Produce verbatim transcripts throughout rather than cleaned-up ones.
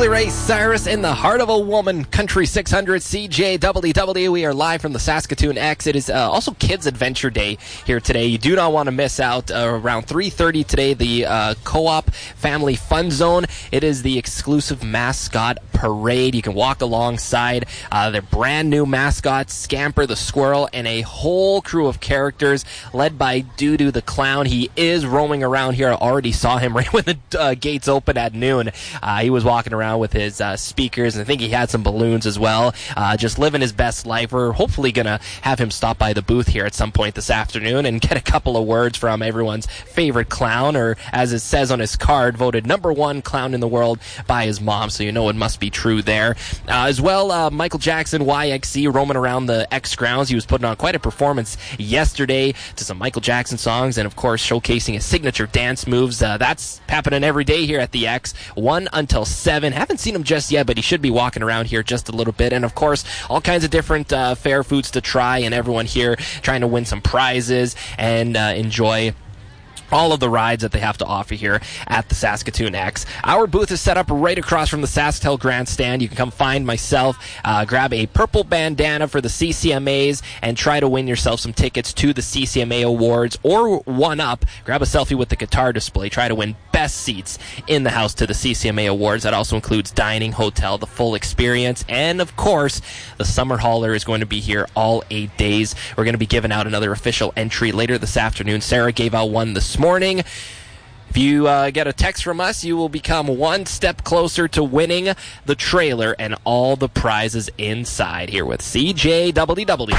Billy Ray Cyrus in the Heart of a Woman, Country six hundred C J W W. We are live from the Saskatoon X. It is uh, also Kids Adventure Day here today. You do not want to miss out. Uh, around three thirty today, the uh, Co-op Family Fun Zone. It is the exclusive mascot parade. You can walk alongside uh, their brand new mascots, Scamper the Squirrel, and a whole crew of characters led by Doo-Doo the Clown. He is roaming around here. I already saw him right when the uh, gates open at noon. Uh, he was walking around with his uh, speakers, and I think he had some balloons as well, uh, just living his best life. We're hopefully going to have him stop by the booth here at some point this afternoon and get a couple of words from everyone's favorite clown, or as it says on his card, voted number one clown in the world by his mom, so you know it must be true there. Uh, as well, uh, Michael Jackson, Y X C, roaming around the X grounds. He was putting on quite a performance yesterday to some Michael Jackson songs, and of course showcasing his signature dance moves. Uh, that's happening every day here at the X, one until seven. Haven't seen him just yet, but he should be walking around here just a little bit. And of course, all kinds of different uh, fair foods to try, and everyone here trying to win some prizes and uh, enjoy all of the rides that they have to offer here at the Saskatoon X. Our booth is set up right across from the SaskTel Grandstand. You can come find myself, uh, grab a purple bandana for the C C M As, and try to win yourself some tickets to the C C M A Awards, or one up, grab a selfie with the guitar display, try to win best seats in the house to the C C M A Awards. That also includes dining, hotel, the full experience, and of course, the Summer Hauler is going to be here all eight days. We're going to be giving out another official entry later this afternoon. Sarah gave out one this morning. If you uh, get a text from us, you will become one step closer to winning the trailer and all the prizes inside here with C J W W.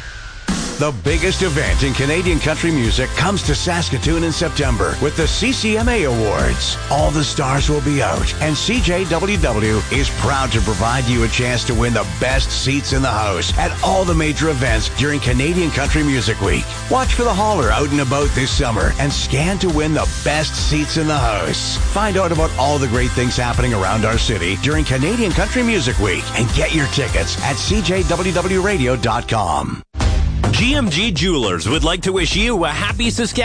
The biggest event in Canadian country music comes to Saskatoon in September with the C C M A Awards. All the stars will be out, and C J W W is proud to provide you a chance to win the best seats in the house at all the major events during Canadian Country Music Week. Watch for the hauler out and about this summer and scan to win the best seats in the house. Find out about all the great things happening around our city during Canadian Country Music Week and get your tickets at c j w w radio dot com. G M G Jewelers would like to wish you a happy Saskatchewan